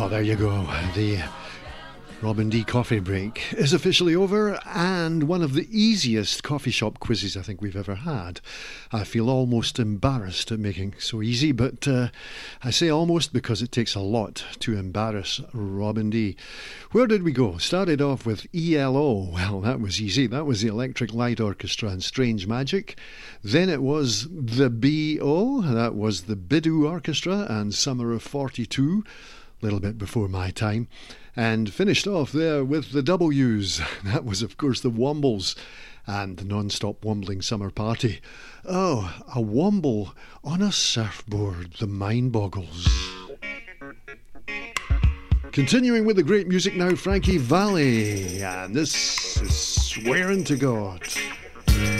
Well, there you go. The Robin D coffee break is officially over, and one of the easiest coffee shop quizzes I think we've ever had. I feel almost embarrassed at making so easy, but I say almost because it takes a lot to embarrass Robin D. Where did we go? Started off with ELO. Well, that was easy. That was the Electric Light Orchestra and Strange Magic. Then it was the BO. That was the Bidoo Orchestra and Summer of 42. A little bit before my time. And finished off there with the W's. That was, of course, the Wombles and the Non-Stop Wombling Summer Party. Oh, a womble on a surfboard. The mind boggles. Continuing with the great music now, Frankie Valli. And this is Swearing to God.